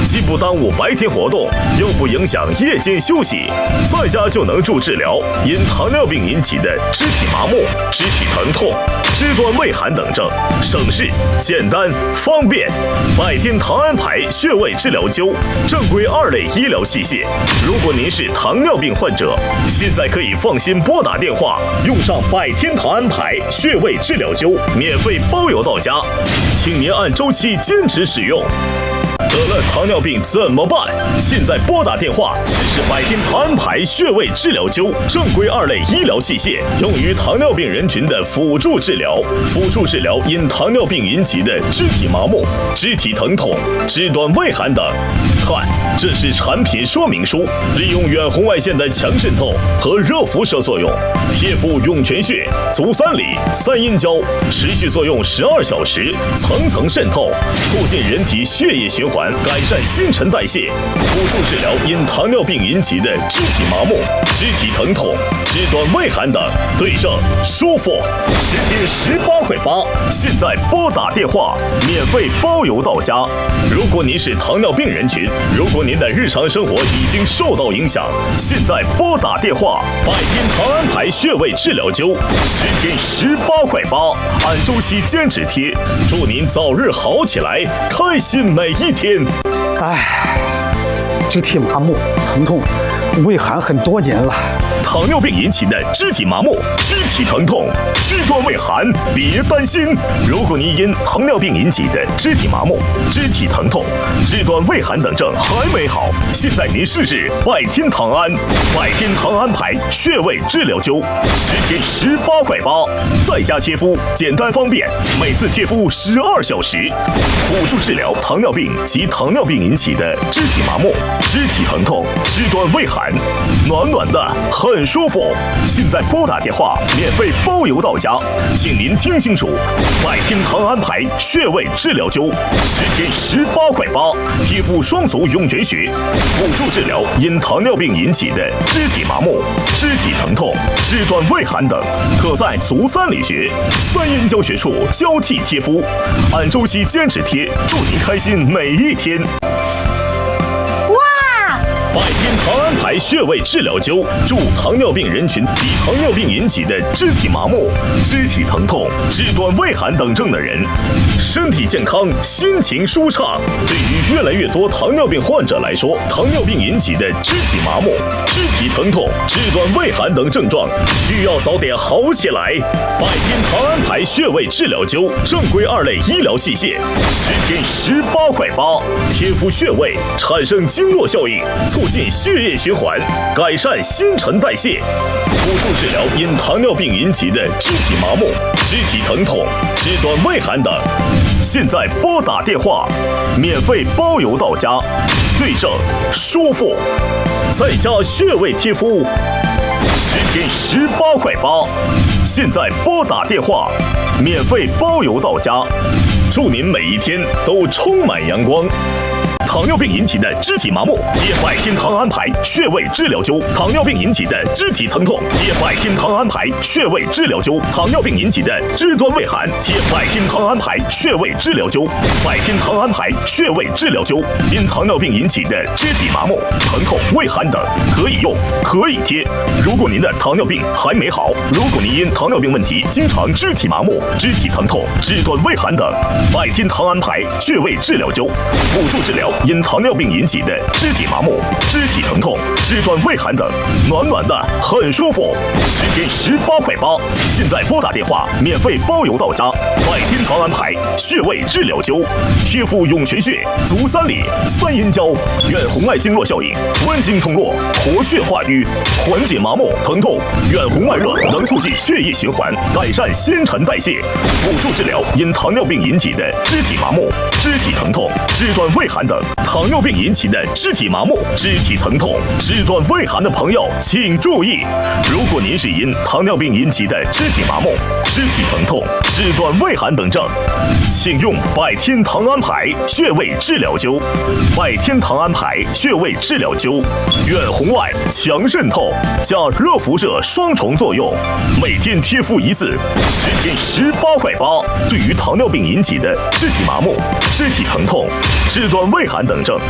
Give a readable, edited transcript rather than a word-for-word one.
既不耽误白天活动，又不影响夜间休息，在家就能助治疗因糖尿病引起的肢体麻木、肢体疼痛、肢端畏寒等症，省事、简单、方便。百天糖胺牌穴位治疗灸，正规2类医疗器械。如果您是糖尿病患者，现在可以放心拨打电话，用上百天糖胺牌穴位治疗灸，免费包邮到家，请您按周期坚持使用。得了糖尿病怎么办？现在拨打电话，试试百天糖胺牌穴位治疗灸，正规2类医疗器械，用于糖尿病人群的辅助治疗。辅助治疗因糖尿病引起的肢体麻木、肢体疼痛、肢端畏寒等。看，这是产品说明书，利用远红外线的强渗透和热辐射作用，贴敷涌泉穴、足三里、三阴交，持续作用12小时，层层渗透，促进人体血液循环，改善新陈代谢。辅助治疗因糖尿病引起的肢体麻木、肢体疼痛、肢端畏寒等，对症舒服，10天18块8。现在拨打电话，免费包邮到家。如果您是糖尿病人群，如果您的日常生活已经受到影响，现在拨打电话，百天糖胺牌穴位治疗灸，10天18块8，按周期坚持贴，祝您早日好起来，开心每一天。 肢体麻木、疼痛、畏寒很多年了。 糖尿病引起的肢体麻木、肢体疼痛、肢端畏寒，别担心。如果您因糖尿病引起的肢体麻木、肢体疼痛、肢端畏寒等症还没好，现在您试试百天糖胺，百天糖胺牌穴位治疗灸，10天18块8，在家贴敷，简单方便，每次贴敷12小时，辅助治疗糖尿病及糖尿病引起的肢体麻木、肢体疼痛、肢端畏寒，暖暖的很舒服。现在拨打电话，免费包邮到家，请您听清楚，百天糖胺牌穴位治疗灸，10天18块8，贴敷双足涌泉穴，辅助治疗因糖尿病引起的肢体麻木、肢体疼痛、肢端畏寒等，可在足三里穴、三阴交穴处交替贴敷，按周期坚持贴，祝您开心每一天。百天糖胺牌穴位治疗灸，助糖尿病人群及糖尿病引起的肢体麻木、肢体疼痛、肢端畏寒等症的人，身体健康，心情舒畅。对于越来越多糖尿病患者来说，糖尿病引起的肢体麻木、肢体疼痛、肢端畏寒等症状，需要早点好起来。百天糖胺牌穴位治疗灸，正规2类医疗器械，10天18块8，贴敷穴位，产生经络效应，促进血液循环，改善新陈代谢，辅助治疗因糖尿病引起的肢体麻木、肢体疼痛、肢端畏寒等。现在拨打电话，免费包邮到家，对症舒服，在家穴位贴敷，10天18块8。现在拨打电话，免费包邮到家，祝您每一天都充满阳光。糖尿病引起的肢体麻木，贴百天糖胺牌穴位治疗灸；糖尿病引起的肢体疼痛，贴百天糖胺牌穴位治疗灸；糖尿病引起的肢端畏寒，贴百天糖胺牌穴位治疗灸。百天糖胺牌穴位治疗灸，因糖尿病引起的肢体麻木、疼痛、畏寒等，可以用，可以贴。如果您的糖尿病还没好，如果您因糖尿病问题经常肢体麻木、肢体疼痛、肢端畏寒等，百天糖胺牌穴位治疗灸，辅助治疗因糖尿病引起的肢体麻木、肢体疼痛、肢端畏寒等，暖暖的很舒服，10天18块8。现在拨打电话，免费包邮到家。百天糖胺牌穴位治疗灸，贴敷涌泉穴、足三里、三阴交，远红外经络效应，温经通络，活血化瘀，缓解麻木疼痛。远红外热能促进血液循环，改善新陈代谢，辅助治疗因糖尿病引起的肢体麻木、肢体疼痛、肢端畏寒等。糖尿病引起的肢体麻木、肢体疼痛、肢端畏寒的朋友，请注意，如果您是因糖尿病引起的肢体麻木、肢体疼痛、肢端畏寒等症，请用百天糖胺牌穴位治疗灸。百天糖胺牌穴位治疗灸，远红外强渗透加热辐射双重作用，每天贴敷一次，10天18块8。对于糖尿病引起的肢体麻木、肢体疼痛、肢端畏寒等症，